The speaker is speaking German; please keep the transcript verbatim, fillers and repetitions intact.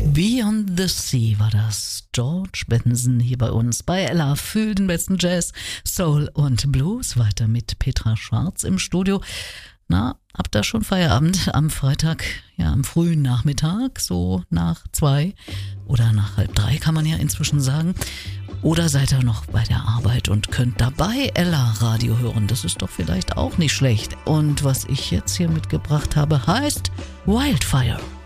Beyond the Sea war das. George Benson hier bei uns bei Ella für den besten Jazz, Soul und Blues. Weiter mit Petra Schwarz im Studio. Na, habt ihr schon Feierabend am Freitag, ja am frühen Nachmittag, so nach zwei oder nach halb drei kann man ja inzwischen sagen. Oder seid ihr noch bei der Arbeit und könnt dabei Ella Radio hören? Das ist doch vielleicht auch nicht schlecht. Und was ich jetzt hier mitgebracht habe, heißt Wildfire.